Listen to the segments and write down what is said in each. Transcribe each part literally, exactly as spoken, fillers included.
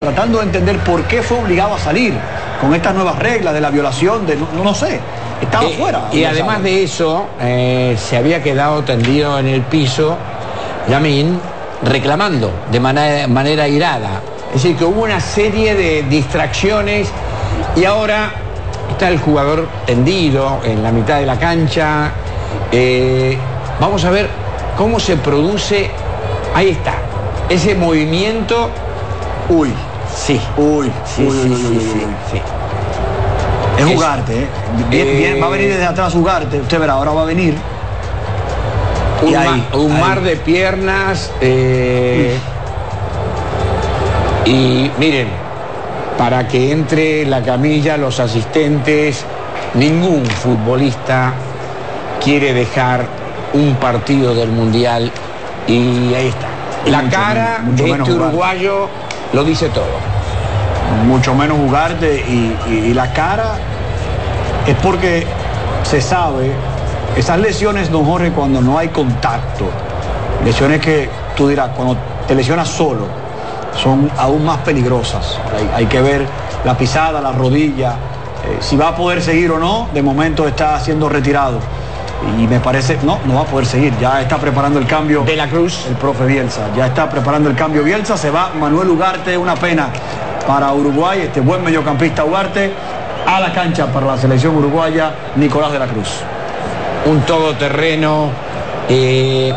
tratando de entender por qué fue obligado a salir con estas nuevas reglas de la violación, de no, no sé, estaba eh, fuera. Y además sabe. de eso, eh, se había quedado tendido en el piso, Lamine, reclamando de manera, manera irada. Es decir, que hubo una serie de distracciones y ahora está el jugador tendido en la mitad de la cancha. Eh, vamos a ver cómo se produce, ahí está, ese movimiento. Uy. Sí. Uy, sí, uy, sí, uy, sí, uy, sí, uy. sí. Es Es, Ugarte, ¿eh? Bien, eh, bien, va a venir desde atrás Ugarte, usted verá, ahora va a venir. Un, Y ahí, ma, un ahí. mar de piernas. Eh, y miren, para que entre la camilla, los asistentes, ningún futbolista quiere dejar un partido del Mundial. Y ahí está. La Mucho cara menos, mucho de menos este Ugarte. uruguayo lo dice todo. Mucho menos Ugarte y, y, y la cara es porque se sabe, esas lesiones, don Jorge, cuando no hay contacto, lesiones que tú dirás, cuando te lesionas solo, son aún más peligrosas. Hay, hay que ver la pisada, la rodilla, eh, si va a poder seguir o no. De momento está siendo retirado y me parece, no, no va a poder seguir, ya está preparando el cambio. De la Cruz. El profe Bielsa, ya está preparando el cambio Bielsa, se va Manuel Ugarte, una pena para Uruguay, este buen mediocampista Ugarte, a la cancha para la selección uruguaya, Nicolás de la Cruz. Un todoterreno. Eh,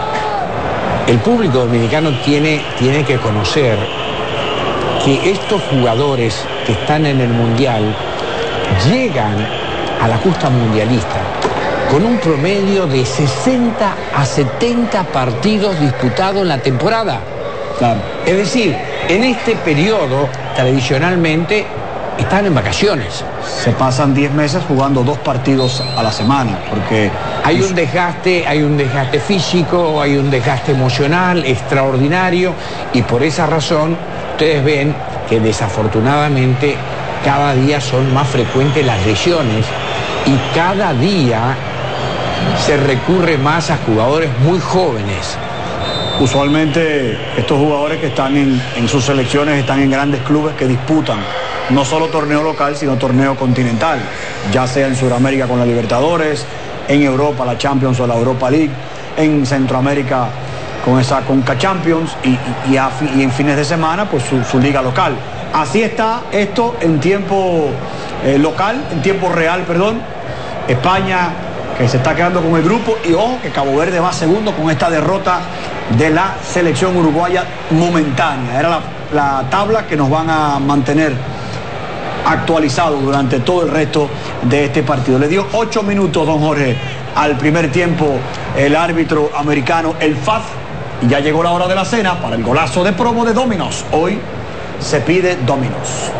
el público dominicano tiene, tiene que conocer que estos jugadores que están en el Mundial llegan a la justa mundialista con un promedio de sesenta a setenta partidos disputados en la temporada. Claro. Es decir, en este periodo, tradicionalmente, están en vacaciones. Se pasan diez meses jugando dos partidos a la semana, porque hay un desgaste, hay un desgaste físico, hay un desgaste emocional extraordinario, y por esa razón ustedes ven que desafortunadamente cada día son más frecuentes las lesiones y cada día se recurre más a jugadores muy jóvenes. Usualmente estos jugadores que están en, en sus selecciones están en grandes clubes que disputan no solo torneo local, sino torneo continental, ya sea en Sudamérica con la Libertadores, en Europa la Champions o la Europa League, en Centroamérica con esa Conca Champions y, y, y, a, y en fines de semana pues su, su liga local. Así está esto en tiempo eh, local, en tiempo real, perdón. España, que se está quedando con el grupo, y ojo que Cabo Verde va segundo con esta derrota de la selección uruguaya momentánea. Era la, la tabla que nos van a mantener actualizados durante todo el resto de este partido. Le dio ocho minutos, don Jorge, al primer tiempo el árbitro americano, el F A D, y ya llegó la hora de la cena para el golazo de promo de Domino's. Hoy se pide Domino's.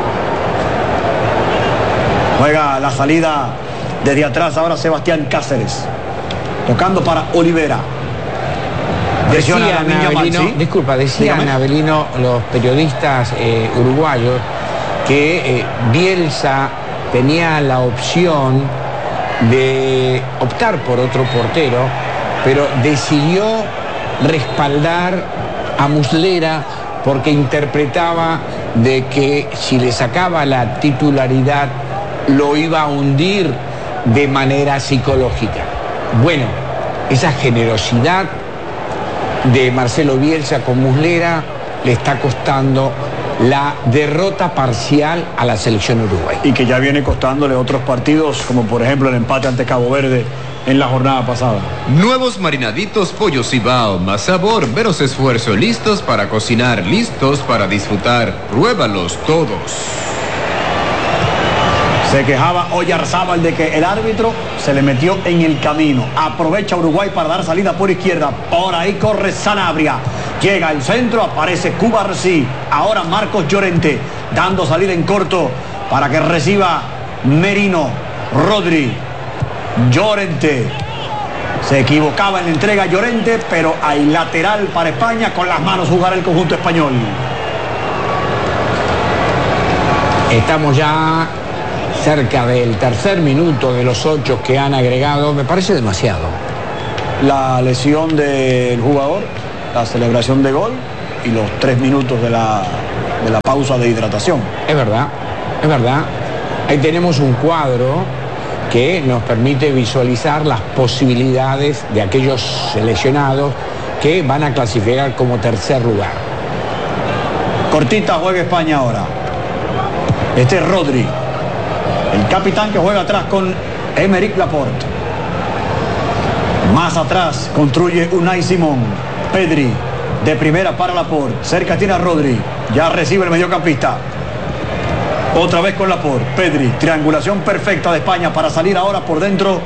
Juega la salida desde atrás ahora Sebastián Cáceres, tocando para Olivera. Decían Abelino, disculpa, decían Abelino los periodistas eh, uruguayos que eh, Bielsa tenía la opción de optar por otro portero, pero decidió respaldar a Muslera porque interpretaba de que si le sacaba la titularidad lo iba a hundir de manera psicológica. Bueno, esa generosidad de Marcelo Bielsa con Muslera le está costando la derrota parcial a la selección uruguaya. Y que ya viene costándole otros partidos, como por ejemplo el empate ante Cabo Verde en la jornada pasada. Nuevos marinaditos Pollo Cibao, más sabor, menos esfuerzo, listos para cocinar, listos para disfrutar. Pruébalos todos. Se quejaba Oyarzábal de que el árbitro se le metió en el camino. Aprovecha Uruguay para dar salida por izquierda. Por ahí corre Sanabria. Llega el centro, aparece Cubarsí. Ahora Marcos Llorente dando salida en corto para que reciba Merino. Rodri. Llorente. Se equivocaba en la entrega Llorente, pero hay lateral para España. Con las manos jugará el conjunto español. Estamos ya cerca del tercer minuto de los ocho que han agregado. Me parece demasiado. La lesión del jugador, la celebración de gol y los tres minutos de la, de la pausa de hidratación. Es verdad, es verdad. Ahí tenemos un cuadro que nos permite visualizar las posibilidades de aquellos seleccionados que van a clasificar como tercer lugar. Cortita juega España ahora. Este es Rodri, el capitán que juega atrás con Aymeric Laporte. Más atrás construye Unai Simón. Pedri de primera para Laporte. Cerca tiene a Rodri. Ya recibe el mediocampista. Otra vez con Laporte. Pedri. Triangulación perfecta de España para salir ahora por dentro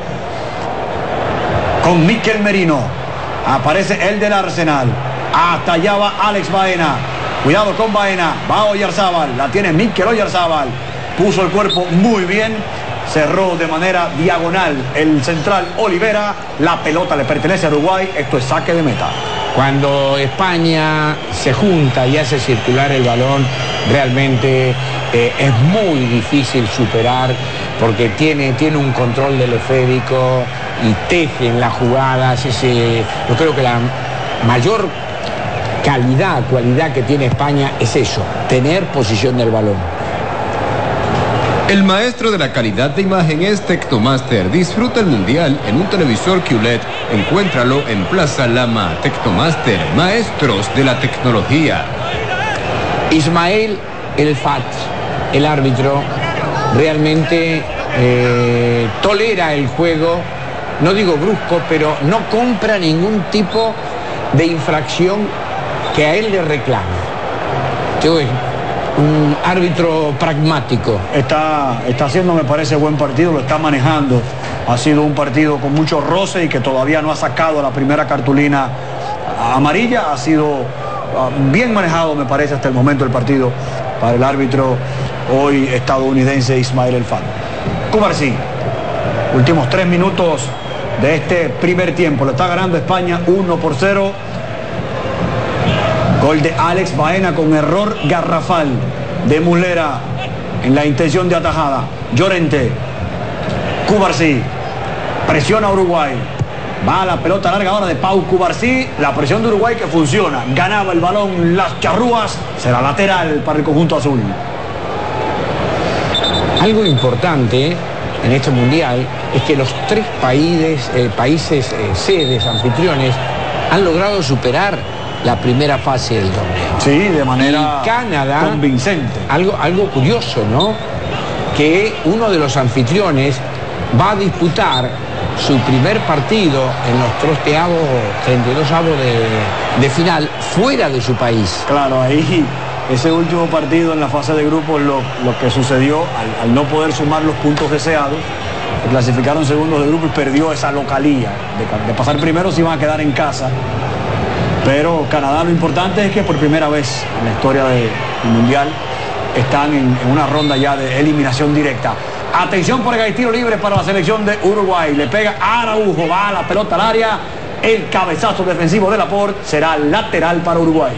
con Mikel Merino. Aparece el del Arsenal. Hasta allá va Alex Baena. Cuidado con Baena. Va Oyarzábal. La tiene Mikel Oyarzábal. Puso el cuerpo muy bien. Cerró de manera diagonal el central Olivera. La pelota le pertenece a Uruguay. Esto es saque de meta. Cuando España se junta y hace circular el balón, realmente eh, es muy difícil superar, porque tiene, tiene un control del esférico y teje en las jugadas. Ese, yo creo que la mayor calidad, cualidad que tiene España es eso, tener posición del balón. El maestro de la calidad de imagen es Tectomaster. Disfruta el mundial en un televisor Q L E D. Encuéntralo en Plaza Lama. Tectomaster, maestros de la tecnología. Ismael El Fat, el árbitro, realmente eh, tolera el juego, no digo brusco, pero no compra ningún tipo de infracción que a él le reclame. Yo, un árbitro pragmático. Está, está haciendo, me parece, buen partido, lo está manejando. Ha sido un partido con mucho roce y que todavía no ha sacado la primera cartulina amarilla. Ha sido uh, bien manejado, me parece, hasta el momento el partido para el árbitro hoy estadounidense Ismael El Fat. Cubarsí, últimos tres minutos de este primer tiempo. Lo está ganando España uno por cero. Gol de Alex Baena con error garrafal de Muslera en la intención de atajada. Llorente. Cubarsí. Presiona a Uruguay. Va a la pelota larga ahora de Pau Cubarsí. La presión de Uruguay que funciona. Ganaba el balón las charrúas. Será lateral para el conjunto azul. Algo importante en este mundial es que los tres países, eh, países eh, sedes, anfitriones, han logrado superar la primera fase del torneo. Sí, de manera y Canadá, convincente. Algo, algo curioso, ¿no? Que uno de los anfitriones va a disputar su primer partido en los trosteavos, treinta y dos avos de, de final, fuera de su país. Claro, ahí ese último partido en la fase de grupos, lo, lo que sucedió al, al no poder sumar los puntos deseados, clasificaron segundos de grupo y perdió esa localía. De, de pasar primero se iban a quedar en casa. Pero Canadá, lo importante es que por primera vez en la historia del Mundial están en, en una ronda ya de eliminación directa. Atención por el tiro libre para la selección de Uruguay. Le pega a Araujo, va a la pelota al área. El cabezazo defensivo de Laporte será lateral para Uruguay.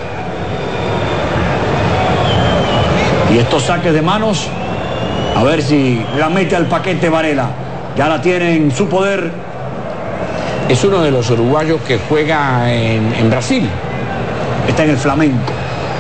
Y estos saques de manos, a ver si la mete al paquete Varela. Ya la tiene en su poder. Es uno de los uruguayos que juega en, en Brasil. Está en el Flamenco.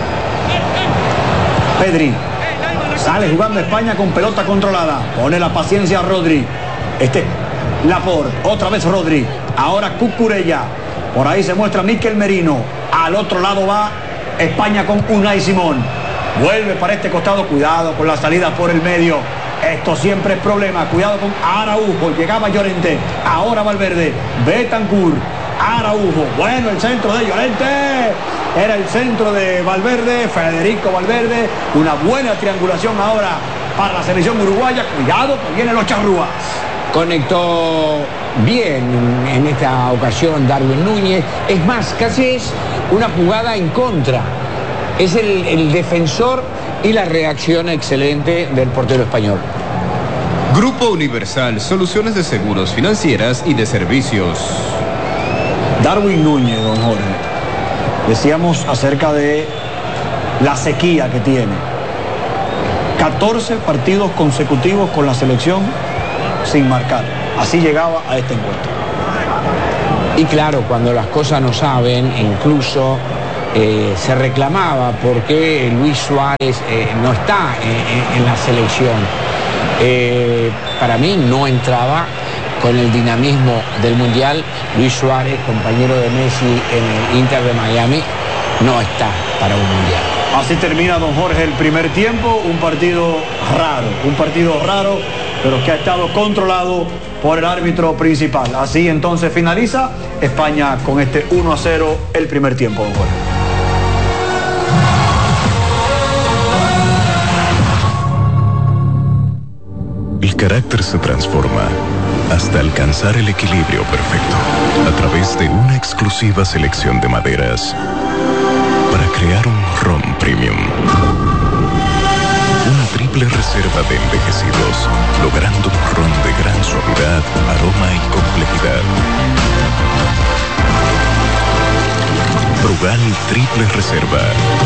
Pedri. Sale jugando España con pelota controlada. Pone la paciencia a Rodri. Este Laporte. Otra vez Rodri. Ahora Cucurella. Por ahí se muestra Mikel Merino. Al otro lado va España con Unai Simón. Vuelve para este costado. Cuidado con la salida por el medio. Esto siempre es problema. Cuidado con Araujo. Llegaba Llorente. Ahora Valverde. Betancur. Araujo. Bueno, el centro de Llorente. Era el centro de Valverde. Federico Valverde. Una buena triangulación ahora para la selección uruguaya. Cuidado que vienen los charrúas. Conectó bien en esta ocasión Darwin Núñez. Es más, casi es una jugada en contra. Es el, el defensor y la reacción excelente del portero español. Grupo Universal, soluciones de seguros, financieras y de servicios. Darwin Núñez, don Jorge. Decíamos acerca de la sequía que tiene. catorce partidos consecutivos con la selección sin marcar. Así llegaba a este encuentro. Y claro, cuando las cosas no saben, incluso eh, se reclamaba por qué Luis Suárez eh, no está en, en la selección. Eh, para mí no entraba con el dinamismo del Mundial. Luis Suárez, compañero de Messi en el Inter de Miami, no está para un Mundial. Así termina, don Jorge, el primer tiempo, un partido raro, un partido raro, pero que ha estado controlado por el árbitro principal. Así entonces finaliza España con este uno a cero el primer tiempo, don Jorge. El carácter se transforma hasta alcanzar el equilibrio perfecto a través de una exclusiva selección de maderas para crear un ron premium. Una triple reserva de envejecidos, logrando un ron de gran suavidad, aroma y complejidad. Brugal Triple Reserva.